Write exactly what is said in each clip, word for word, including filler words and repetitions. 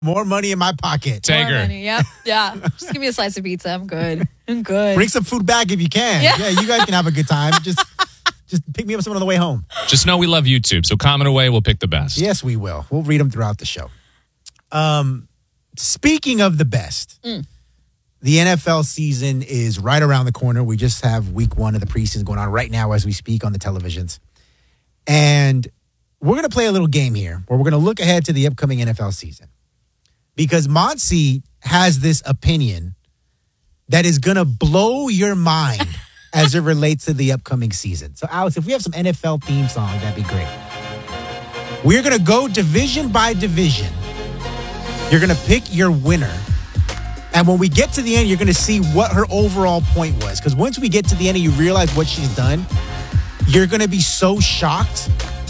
More money in my pocket. Take More her. money. Yep. Yeah. Just give me a slice of pizza. I'm good. I'm good. Bring some food back if you can. Yeah. Yeah, you guys can have a good time. Just just pick me up someone on the way home. Just know we love YouTube, so comment away. We'll pick the best. Yes, we will. We'll read them throughout the show. Um, speaking of the best, Mm. the N F L season is right around the corner. We just have week one of the preseason going on right now as we speak on the televisions. And we're going to play a little game here where we're going to look ahead to the upcoming N F L season. Because Monty has this opinion that is going to blow your mind as it relates to the upcoming season. So, Alex, if we have some N F L theme song, that'd be great. We're going to go division by division. You're going to pick your winner. And when we get to the end, you're going to see what her overall point was. Because once we get to the end and you realize what she's done, you're going to be so shocked.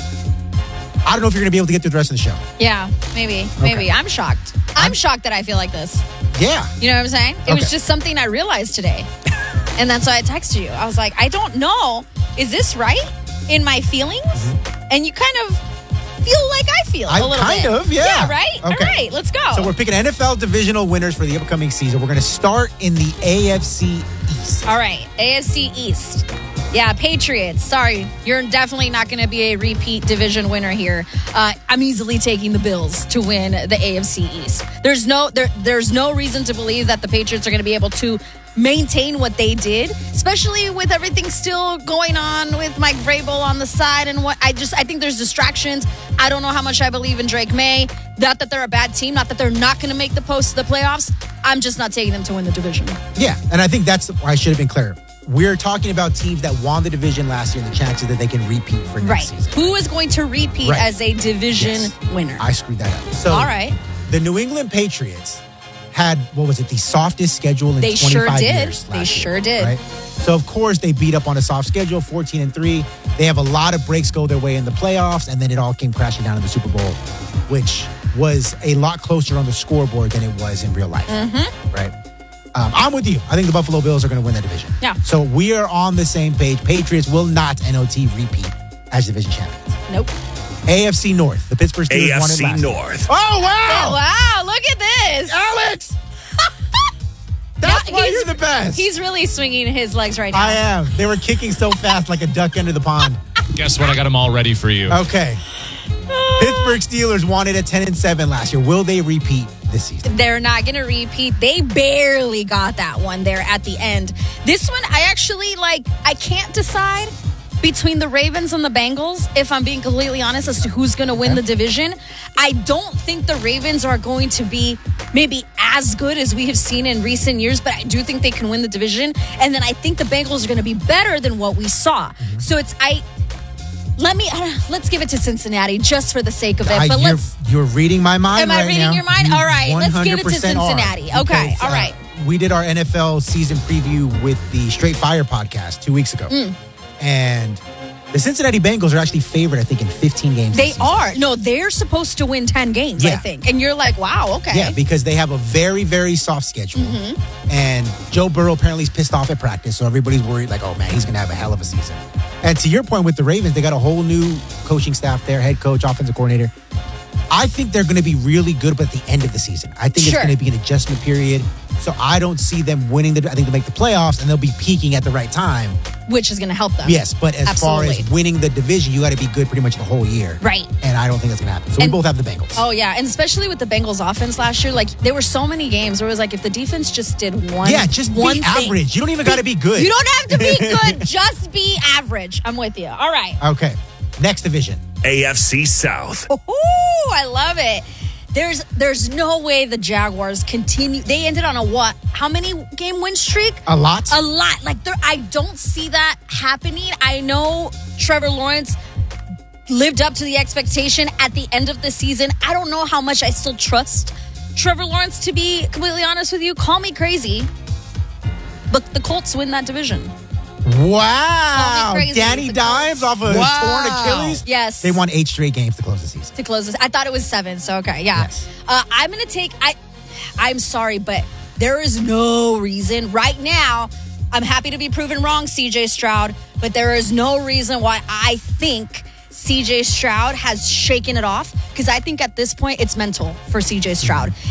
I don't know if you're going to be able to get through the rest of the show. Yeah, maybe. Maybe. Okay. I'm shocked. I'm shocked that I feel like this. Yeah. You know what I'm saying? It Okay. was just something I realized today. And that's why I texted you. I was like, I don't know. Is this right in my feelings? Mm-hmm. And you kind of feel like I feel a I little kind bit. of, yeah. Yeah, right? Okay. All right, let's go. So we're picking N F L divisional winners for the upcoming season. We're going to start in the A F C East. All right, A F C East. Yeah, Patriots. Sorry, you're definitely not going to be a repeat division winner here. Uh, I'm easily taking the Bills to win the A F C East. There's no there, there's no reason to believe that the Patriots are going to be able to maintain what they did, especially with everything still going on with Mike Vrabel on the side and what I just I think there's distractions. I don't know how much I believe in Drake May. Not that they're a bad team, not that they're not going to make the post the playoffs. I'm just not taking them to win the division. Yeah, and I think that's why I should have been clear. We're talking about teams that won the division last year and the chances that they can repeat for next Right. season. Who is going to repeat Right. as a division Yes. winner? I screwed that up. So All right. the New England Patriots had, what was it, the softest schedule in They twenty-five sure did. years They last sure year, did. Right? So, of course, they beat up on a soft schedule, fourteen and three. They have a lot of breaks go their way in the playoffs, and then it all came crashing down in the Super Bowl, which was a lot closer on the scoreboard than it was in real life. Mm-hmm. Right? Um, I'm with you. I think the Buffalo Bills are going to win that division. Yeah. So we are on the same page. Patriots will not N O T repeat as division champions. Nope. A F C North. The Pittsburgh Steelers won it A F C last year. North. Oh, wow. Wow, look at this. Alex! That's Yeah, why he's- you're the best. He's really swinging his legs right now. I am. They were kicking so fast like a duck under the pond. Guess what? I got them all ready for you. Okay. Pittsburgh Steelers won it at ten and seven last year. Will they repeat this season? They're not going to repeat. They barely got that one there at the end. This one, I actually like, I can't decide between the Ravens and the Bengals, if I'm being completely honest, as to who's going to win the division. I don't think the Ravens are going to be maybe as good as we have seen in recent years, but I do think they can win the division. And then I think the Bengals are going to be better than what we saw. Mm-hmm. So it's, I, let me, uh, let's give it to Cincinnati just for the sake of it. I- But you're, let's, you're reading my mind Am I right reading now. your mind? You All right, let's give it to one hundred percent are, Cincinnati. Okay, because, all right. Uh, we did our N F L season preview with the Straight Fire podcast two weeks ago. Mm. And the Cincinnati Bengals are actually favored, I think, in fifteen games. They this season. are. No, they're supposed to win ten games, I Yeah. think. And you're like, wow, okay. Yeah, because they have a very, very soft schedule. Mm-hmm. And Joe Burrow apparently is pissed off at practice, so everybody's worried, like, oh, man, he's going to have a hell of a season. And to your point with the Ravens, they got a whole new coaching staff there, head coach, offensive coordinator. I think they're going to be really good, but at the end of the season. I think Sure. it's going to be an adjustment period. So I don't see them winning. The, I think they'll make the playoffs, and they'll be peaking at the right time. Which is going to help them. Yes, but as far Absolutely. as winning the division, you got to be good pretty much the whole year. Right. And I don't think that's going to happen. So And- we both have the Bengals. Oh, yeah. And especially with the Bengals offense last year, like, there were so many games where it was like, if the defense just did one Yeah, just one be thing- average. You don't even got to be good. You don't have to be good. Just be average. I'm with you. All right. Okay. Next division. A F C South. Oh, I love it. There's there's no way the Jaguars continue. They ended on a what? How many game win streak? A lot. A lot. Like, there, I don't see that happening. I know Trevor Lawrence lived up to the expectation at the end of the season. I don't know how much I still trust Trevor Lawrence, to be completely honest with you. Call me crazy, but the Colts win that division. Wow. Call me crazy, Danny the Dimes off of Wow. his torn Achilles. Yes. They won eight straight games to close the season. To close this, I thought it was seven. So okay, yeah. Yes. Uh, I'm gonna take. I. I'm sorry, but there is no reason right now. I'm happy to be proven wrong, C J Stroud, but there is no reason why I think C J Stroud has shaken it off, because I think at this point it's mental for C J Stroud.